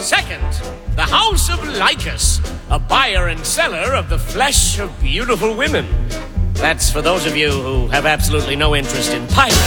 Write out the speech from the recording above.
Second, the House of Lycus, a buyer and seller of the flesh of beautiful women. That's for those of you who have absolutely no interest in pirates.